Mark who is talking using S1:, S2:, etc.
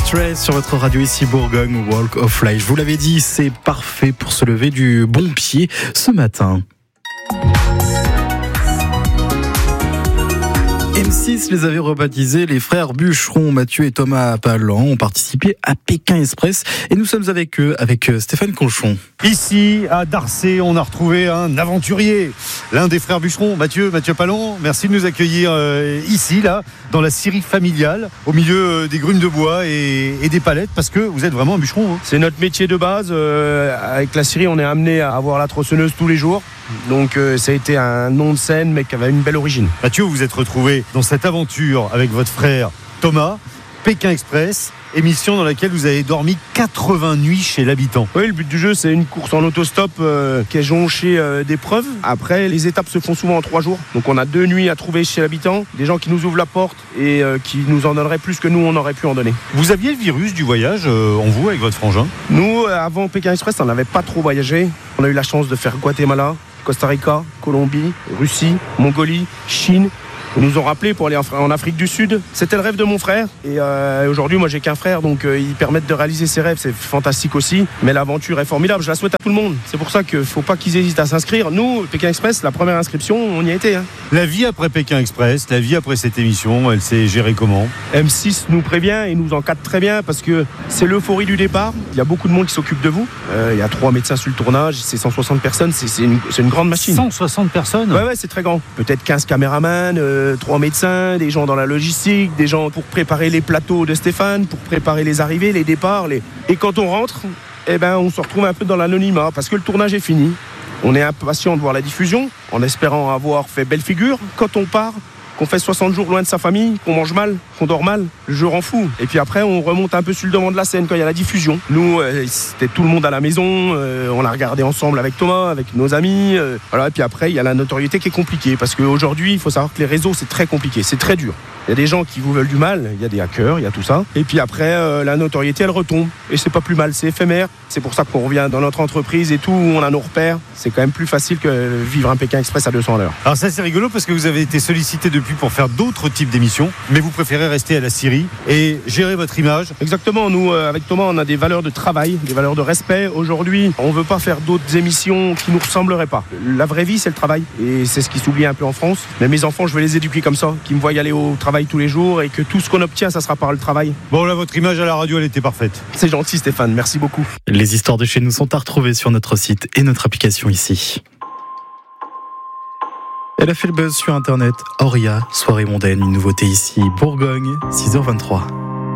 S1: Stress sur votre radio ici Bourgogne, Walk of Life. Je vous l'avais dit, c'est parfait pour se lever du bon pied ce matin. M6 les avait rebaptisés, les frères Bûcheron, Mathieu et Thomas Palan ont participé à Pékin Express et nous sommes avec eux, avec Stéphane Conchon.
S2: Ici, à Darcé, on a retrouvé un aventurier, l'un des frères Bûcheron, Mathieu Palan. Merci de nous accueillir ici, là, dans la scierie familiale, au milieu des grumes de bois et des palettes, parce que vous êtes vraiment un bûcheron. Hein.
S3: C'est notre métier de base. Avec la scierie, on est amené à avoir la tronçonneuse tous les jours. Donc ça a été un nom de scène, mais qui avait une belle origine.
S2: Mathieu, vous vous êtes retrouvé dans cette aventure avec votre frère Thomas, Pékin Express, émission dans laquelle vous avez dormi 80 nuits chez l'habitant.
S3: Oui, le but du jeu, c'est une course en autostop qui est jonchée d'épreuves. Après, les étapes se font souvent en 3 jours. Donc on a 2 nuits à trouver chez l'habitant, des gens qui nous ouvrent la porte et qui nous en donneraient plus que nous, on aurait pu en donner.
S2: Vous aviez le virus du voyage en vous, avec votre frangin ?
S3: Nous, avant Pékin Express, on n'avait pas trop voyagé. On a eu la chance de faire Guatemala, Costa Rica, Colombie, Russie, Mongolie, Chine. Ils nous ont rappelé pour aller en Afrique du Sud. C'était le rêve de mon frère. Et aujourd'hui, moi, j'ai qu'un frère, donc ils permettent de réaliser ses rêves. C'est fantastique aussi. Mais l'aventure est formidable. Je la souhaite à tout le monde. C'est pour ça qu'il ne faut pas qu'ils hésitent à s'inscrire. Nous, Pékin Express, la première inscription, on y a été. Hein.
S2: La vie après Pékin Express, la vie après cette émission, elle s'est gérée comment ?
S3: M6 nous prévient et nous encadre très bien parce que c'est l'euphorie du départ. Il y a beaucoup de monde qui s'occupe de vous. Il y a 3 médecins sur le tournage. C'est 160 personnes. C'est une grande machine.
S2: 160 personnes ?
S3: Ouais, c'est très grand. Peut-être 15 caméramans. 3 médecins, des gens dans la logistique, des gens pour préparer les plateaux de Stéphane, pour préparer les arrivées, les départs. Et quand on rentre, on se retrouve un peu dans l'anonymat parce que le tournage est fini. On est impatient de voir la diffusion, en espérant avoir fait belle figure. Quand on part, qu'on fait 60 jours loin de sa famille, qu'on mange mal, qu'on dort mal, le jeu rend fou. Et puis après, on remonte un peu sur le devant de la scène quand il y a la diffusion. Nous, c'était tout le monde à la maison, on l'a regardé ensemble avec Thomas, avec nos amis. Voilà. Et puis après, il y a la notoriété qui est compliquée, parce qu'aujourd'hui, il faut savoir que les réseaux, c'est très compliqué, c'est très dur. Il y a des gens qui vous veulent du mal, il y a des hackers, il y a tout ça. Et puis après, la notoriété, elle retombe. Et c'est pas plus mal, c'est éphémère. C'est pour ça qu'on revient dans notre entreprise et tout, où on a nos repères. C'est quand même plus facile que vivre un Pékin Express à 200 à l'heure.
S2: Alors ça, c'est rigolo parce que vous avez été sollicité depuis pour faire d'autres types d'émissions, mais vous préférez rester à la scierie et gérer votre image.
S3: Exactement. Nous, avec Thomas, on a des valeurs de travail, des valeurs de respect. Aujourd'hui, on veut pas faire d'autres émissions qui nous ressembleraient pas. La vraie vie, c'est le travail. Et c'est ce qui s'oublie un peu en France. Mais mes enfants, je vais les éduquer comme ça, qui me voient y aller au travail tous les jours et que tout ce qu'on obtient, ça sera par le travail.
S2: Bon, là, votre image à la radio, elle était parfaite.
S3: C'est gentil, Stéphane. Merci beaucoup.
S1: Les histoires de chez nous sont à retrouver sur notre site et notre application ici. Elle a fait le buzz sur Internet. Auria, soirée mondaine, une nouveauté ici, Bourgogne, 6h23.